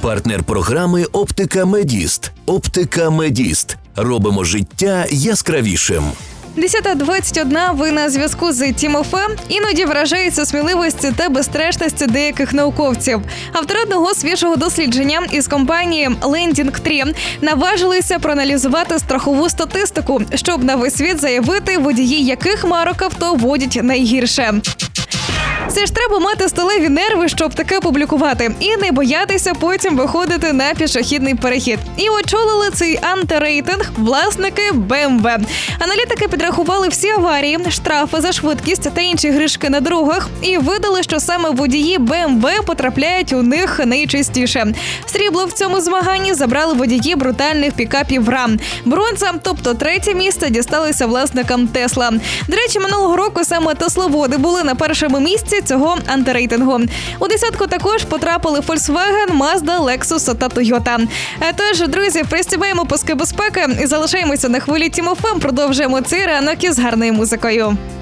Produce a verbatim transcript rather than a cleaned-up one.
Партнер програми «Оптика Медіст». «Оптика Медіст». Робимо життя яскравішим. десята двадцять одна, ви на зв'язку з Тімофе. Іноді вражається сміливості та безстрашності деяких науковців. Автори одного свіжого дослідження із компанії Лендінг три наважилися проаналізувати страхову статистику, щоб на весь світ заявити, водії яких марок авто водять найгірше. Це ж треба мати сталеві нерви, щоб таке публікувати, і не боятися потім виходити на пішохідний перехід. І очолили цей антирейтинг власники Бе Ем Ве. Аналітики підрахували всі аварії, штрафи за швидкість та інші грішки на дорогах і видали, що саме водії Бе Ем Ве потрапляють у них найчастіше. Срібло в цьому змаганні забрали водії брутальних пікапів Рам. Бронза, тобто третє місце, дісталося власникам Тесла. До речі, минулого року саме тесловоди були на першому місці цього антирейтингу. У десятку також потрапили Volkswagen, Mazda, Lexus та Toyota. Тож, друзі, пристібаємо паски безпеки і залишаємося на хвилі Тімофе. Продовжуємо цей ранок із гарною музикою.